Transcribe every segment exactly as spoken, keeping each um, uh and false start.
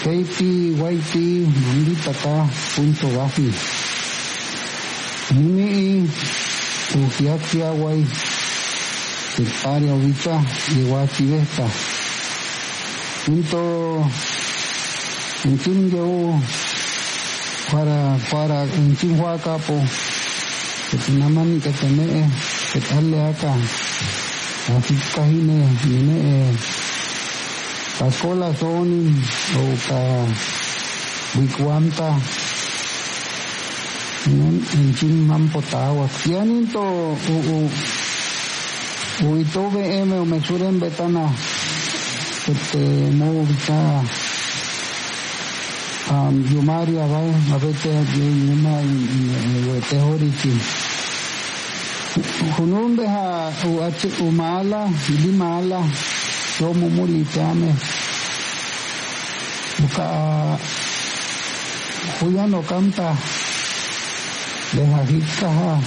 Keiti Waiti Manditaka punto baji. Nimi Ujiakia Wai Tetaria Ubita Iwati Vesta. Punto Enchin yo para para enchin Huacapo Ketinamani Keteme Ketale Aka Así Kahine Nine Paskola Soni o ka Wikuanta Enchin Mampotawa Kianin to u u ito B M o Mesuren Betana Kete Mo Vita Um, Yumaria vai mabete yuma wete horiki hunumbe ha uache umala limala somo mulitame buka huyano kanta deha hikka ha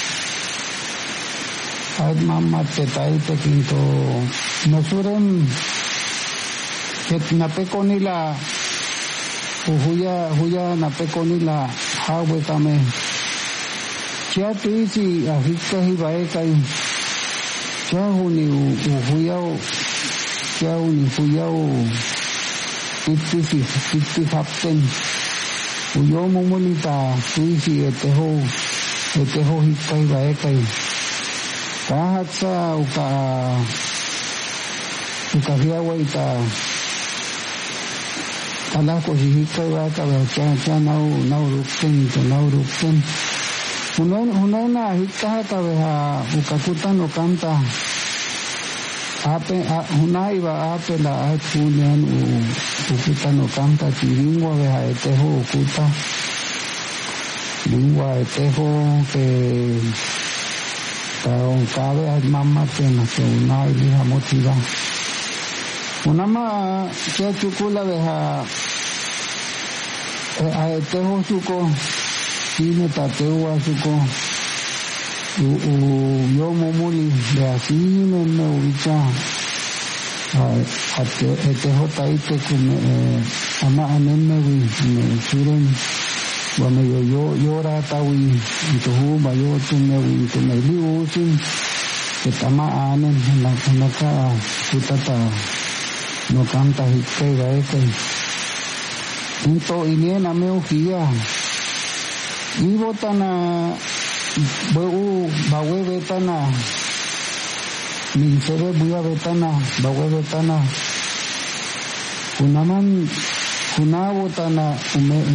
ad mamma tetai tekinto nosurem ketnape konila Uhuya huya na pekonila hawe kame chia tuisi ahika hibae kai chia huni uhuyao chia huni huyao itisi iti hapten uyo momolita tuisi eteho eteho hika hibae kai kahatsa uka uka hiawa ita Ala ko hihika waka cha cha nau nau rukten to nau rukten unon unona hikka ka ha ukakuta no kanta ape unai wa ape la atunian u ukuta no kanta lingua ve ha eteho ukuta lingua eteho que ta on cabe al mamma tena que unai liha motiva unama cha chukula ve ha a eteho suko sine tatewa suko u u yo momuli de así me me ubica a eteho taite kume ama anemme wi me suren wa me yo yo yora tawi to hu ba yo tume wi to me li usin que tama anen na na ka kutata no canta hikai gae kai Into ini na me ukia. Ibo tana bau bawe betana. Min sebe buya betana bawe betana. Kunaman kunabo tana ume